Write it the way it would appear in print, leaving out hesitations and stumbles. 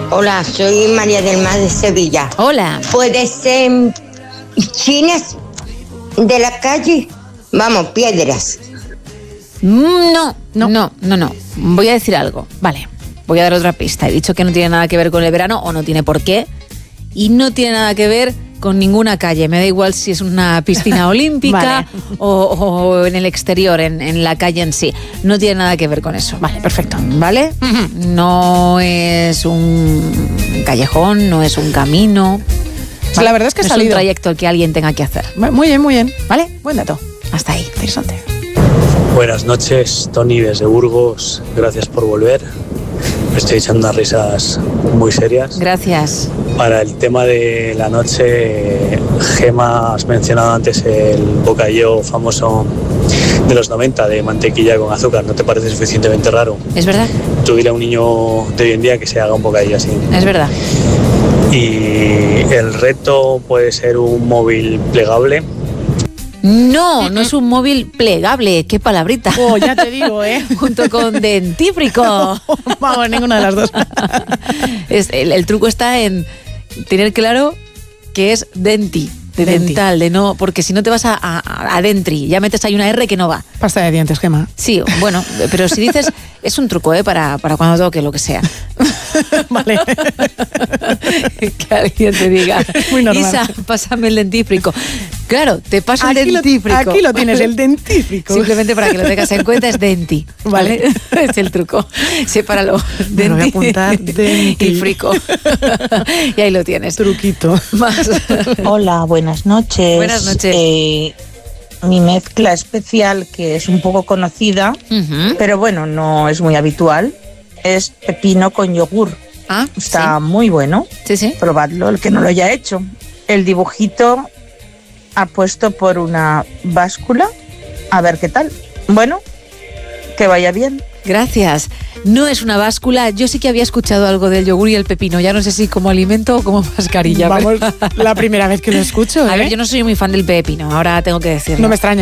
Hola, soy María del Mar de Sevilla. Hola. ¿Puede ser chinas de la calle? Vamos, piedras. No. Voy a decir algo. Vale, voy a dar otra pista. He dicho que no tiene nada que ver con el verano, o no tiene por qué. Y no tiene nada que ver con ninguna calle. Me da igual si es una piscina olímpica o en el exterior, en la calle en sí. No tiene nada que ver con eso. Vale, perfecto. ¿Vale? No es un callejón, no es un camino. ¿Vale? La verdad es que no ha salido. Es un trayecto que alguien tenga que hacer. Muy bien. ¿Vale? Buen dato. Hasta ahí. Interesante. Buenas noches, Tony desde Burgos. Gracias por volver. Me estoy echando unas risas muy serias. Gracias. Para el tema de la noche, Gema, has mencionado antes el bocadillo famoso de los 90 de mantequilla con azúcar. ¿No te parece suficientemente raro? Es verdad. Tú dile a un niño de hoy en día que se haga un bocadillo así. Es verdad. Y el reto puede ser un móvil plegable. No es un móvil plegable. Qué palabrita. Oh, ya te digo, Junto con dentífrico. Vamos, ninguna de las dos. El truco está en tener claro que es denti, de dental, de no, porque si no te vas a dentri, ya metes ahí una R que no va. Pasta de dientes, Gema. Sí, bueno, pero si dices, es un truco, para cuando toque, lo que sea. Vale. Que alguien te diga, muy normal. Isa, pásame el dentífrico. Claro, te paso el dentífrico. Aquí lo tienes, el dentífrico. Simplemente para que lo tengas en cuenta es denti. ¿Vale? Es el truco. Sepáralo. Denti. Voy a apuntar denti. Y frico. Y ahí lo tienes. Truquito. Más. Hola, buenas noches. Buenas noches. Mi mezcla especial, que es un poco conocida, pero bueno, no es muy habitual, es pepino con yogur. Está muy bueno. Sí. Probadlo, el que no lo haya hecho. El dibujito apuesto por una báscula. A ver qué tal. Bueno, que vaya bien. Gracias. No es una báscula. Yo sí que había escuchado algo del yogur y el pepino. Ya no sé si como alimento o como mascarilla. Vamos, la primera vez que lo escucho. A ver, yo no soy muy fan del pepino. Ahora tengo que decirlo. No me extraña.